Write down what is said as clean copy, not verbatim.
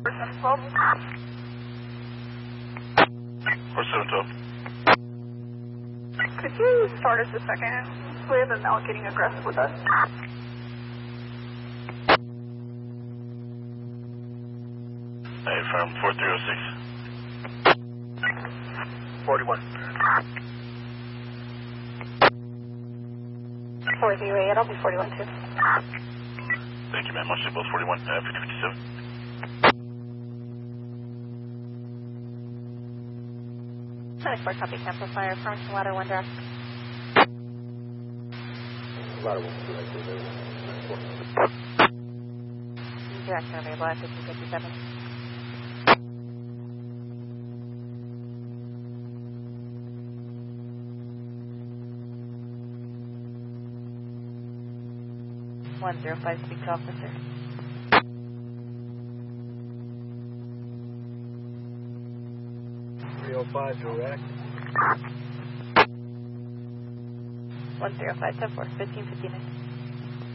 712. Or 712. Could you start us a second? We have a male getting aggressive with us. Hey, firm 4306. 41. 408, I'll be 41 too. Thank you, ma'am. I'll see both 41, 5057. For copy cancel fire, Farmington Ladder 1 draft. Ladder 1, Direction available at 1557. (105) speak to officer. direct. 105 10-4, 1559.